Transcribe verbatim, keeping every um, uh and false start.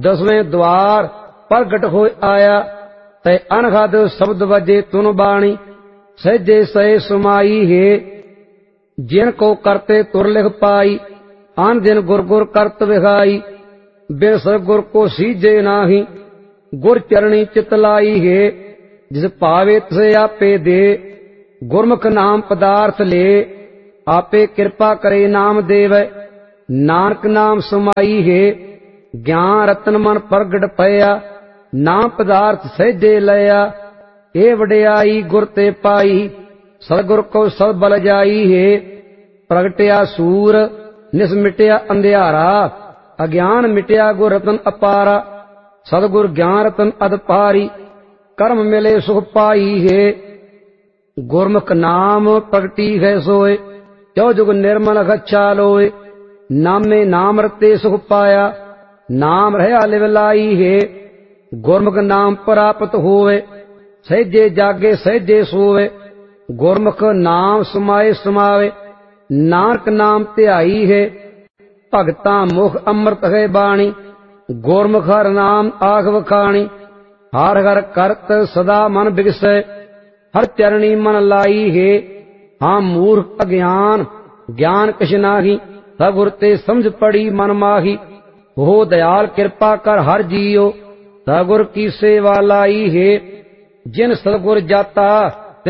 दसवें द्वार प्रगट हो आया। तै अनहद शब्द बजे तुन बाणी, सहजे सहे सुमाई है। जिन को करते तुर लिख पाई, आन दिन गुर गुर करत विखाई। बिन सतगुर को सीजे नाही, गुर चरणी चित लाई है। जिस पावे तिसे आपे दे, गुरमुख नाम पदार्थ ले। आपे कृपा करे नाम देव, नानक नाम समाई है। ज्ञान रतन मन प्रगट पया, नाम पदार्थ सहजे लया। ए वडियाई गुर ते पाई, सतगुर को सब बल जाई है। प्रगटिया सूर निस मिटिया अंधियारा, अज्ञान मिटिया गुर रतन अपारा। सतगुर ज्ञान रतन अदपारी, कर्म मिले सुख पाई है। गुरमुख नाम प्रगटी है सोए, जो जुग निर्मल गच्छा लोए। नामे नाम रते सुख पाया, नाम रहा लिवलाई है। गुरमुख नाम प्राप्त होवे, सहजे जागे सहजे सोवे। गुरमुख नाम समाए समावे, नानक नाम ध्याई है। भगता मुख अमृत है बाणी, गुरमुख हर नाम आख वखाणी। हर हर करत सदा मन बिगसै, हर चरणी मन लाई है। हाँ मूर्ख अज्ञान ज्ञान किछ नाही, सतगुर ते समझ पड़ी मन माही। हो दयाल कृपा कर हर जियो, सतगुर की सेवा लाई है। जिन सतगुर जाता